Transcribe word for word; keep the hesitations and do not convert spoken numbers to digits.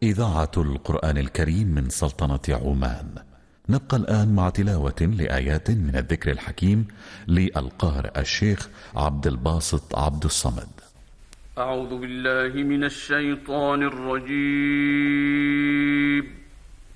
إذاعة القرآن الكريم من سلطنة عمان. نبقى الآن مع تلاوة لآيات من الذكر الحكيم للقارئ الشيخ عبد الباسط عبد الصمد. أعوذ بالله من الشيطان الرجيم.